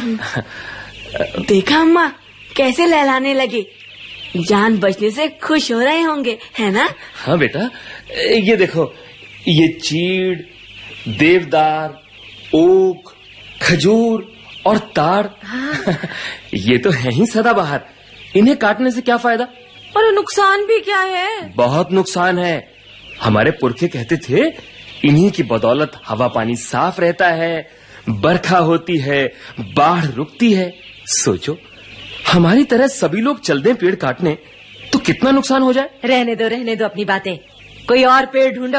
देखा अम्मा कैसे लहलाने लगे, जान बचने से खुश हो रहे होंगे, है ना? हाँ बेटा, ये देखो, ये चीड़, देवदार, ओक, खजूर और ताड़। हाँ। ये तो है ही सदाबहार, इन्हें काटने से क्या फायदा? और नुकसान भी क्या है? बहुत नुकसान है। हमारे पुरखे कहते थे इन्हीं की बदौलत हवा पानी साफ रहता है, बरखा होती है, बाढ़ रुकती है। सोचो, हमारी तरह सभी लोग चल दें पेड़ काटने तो कितना नुकसान हो जाए। रहने दो अपनी बातें, कोई और पेड़ ढूंढो।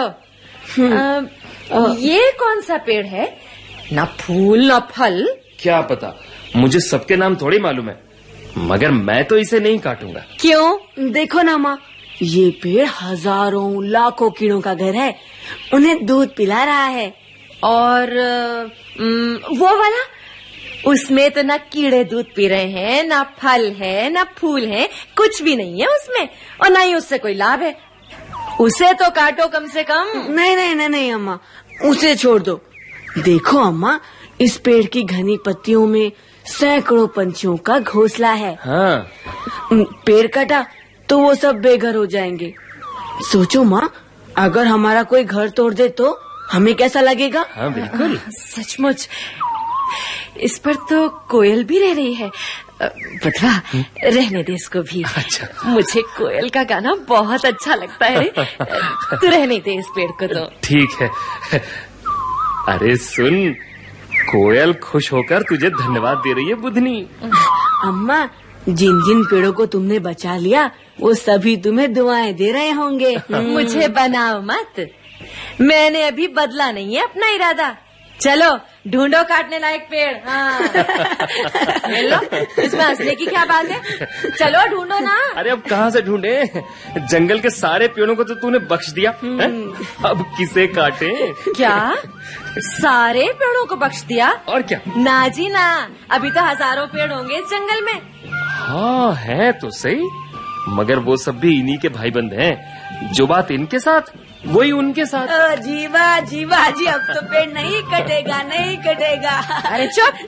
ये कौन सा पेड़ है? ना फूल ना फल। क्या पता, मुझे सबके नाम थोड़ी मालूम है, मगर मैं तो इसे नहीं काटूंगा। क्यों? देखो ना माँ, ये पेड़ हजारों लाखों कीड़ों का घर है, उन्हें दूध पिला रहा है। और वो वाला, उसमें तो ना कीड़े दूध पी रहे हैं, ना फल है, ना फूल है, कुछ भी नहीं है उसमें, और ना ही उससे कोई लाभ है। उसे तो काटो कम से कम। नहीं अम्मा, उसे छोड़ दो। देखो अम्मा, इस पेड़ की घनी पत्तियों में सैकड़ों पंछियों का घोंसला है। हाँ। पेड़ कटा तो वो सब बेघर हो जाएंगे। सोचो माँ, अगर हमारा कोई घर तोड़ दे तो हमें कैसा लगेगा? हाँ बिल्कुल। सचमुच, इस पर तो कोयल भी रह रही है। बतवा, रहने दे इसको भी। अच्छा। मुझे कोयल का गाना बहुत अच्छा लगता है। तू रहने दे इस पेड़ को तो। ठीक है। अरे सुन, कोयल खुश होकर तुझे धन्यवाद दे रही है बुधनी। अम्मा, जिन जिन पेड़ों को तुमने बचा लिया वो सभी तुम्हें दुआएं दे रहे होंगे। मुझे बनाओ मत, मैंने अभी बदला नहीं है अपना इरादा। चलो ढूंढो काटने लायक पेड़। हाँ। लो, इसमें हंसने की क्या बात है? चलो ढूंढो ना। अरे अब कहाँ से ढूंढे, जंगल के सारे पेड़ों को तो तूने बख्श दिया। अब किसे काटे? क्या सारे पेड़ों को बख्श दिया? और क्या? ना जी ना, अभी तो हजारों पेड़ होंगे इस जंगल में। हाँ है तो सही, मगर वो सब भी इन्हीं के भाईबंद हैं। जो बात इनके साथ वही उनके साथ। जीवा जी, अब तो पेड़ नहीं कटेगा। अरे चुप।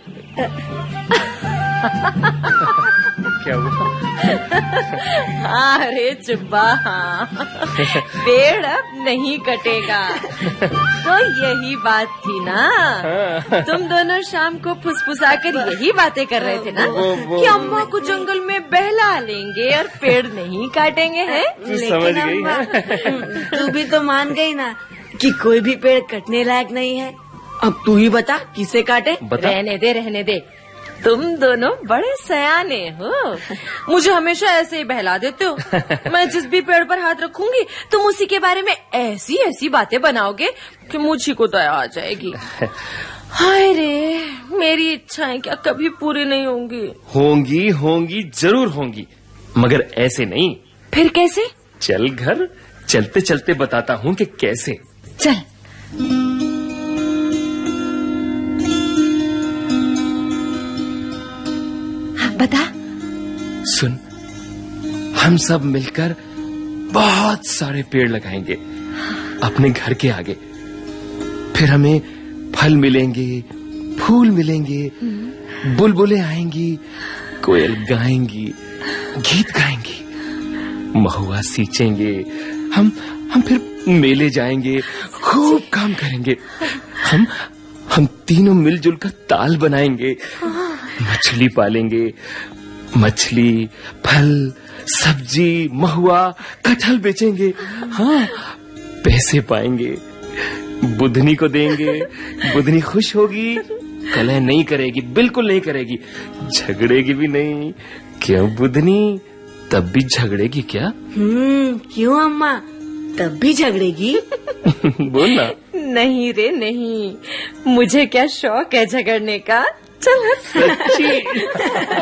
क्या हुआ? अरे चुप्पा, हाँ। पेड़ अब नहीं कटेगा। तो यही बात थी ना, तुम दोनों शाम को फुसफुसाकर यही बातें कर रहे थे ना कि अम्मा को जंगल में बहला लेंगे और पेड़ नहीं काटेंगे, हैं? समझ गई है। तू भी तो मान गई ना कि कोई भी पेड़ कटने लायक नहीं है। अब तू ही बता किसे काटे? रहने दे, तुम दोनों बड़े सयाने हो, मुझे हमेशा ऐसे ही बहला देते हो। मैं जिस भी पेड़ पर हाथ रखूंगी तुम उसी के बारे में ऐसी ऐसी बातें बनाओगे कि मुझी को दया आ जाएगी। हाय रे, मेरी इच्छाएं क्या कभी पूरी नहीं होंगी? होंगी जरूर होंगी, मगर ऐसे नहीं। फिर कैसे? चल घर, चलते चलते बताता हूँ कि कैसे। चल। बता। सुन, हम सब मिलकर बहुत सारे पेड़ लगाएंगे अपने घर के आगे, फिर हमें फल मिलेंगे, फूल मिलेंगे, बुलबुलें आएंगी, कोयल गाएंगी, गीत गाएंगी, महुआ सींचेंगे, हम फिर मेले जाएंगे, खूब काम करेंगे। हम तीनों मिलजुल कर ताल बनाएंगे, मछली पालेंगे, मछली, फल, सब्जी, महुआ, कटहल बेचेंगे। हाँ, पैसे पाएंगे, बुधनी को देंगे, बुधनी खुश होगी, कलह नहीं करेगी, बिल्कुल नहीं करेगी, झगड़ेगी भी नहीं। क्यों बुधनी, तब भी झगड़ेगी क्या? क्यों अम्मा, तब भी झगड़ेगी? बोल ना। नहीं रे नहीं, मुझे क्या शौक है झगड़ने का। चल। सच्ची।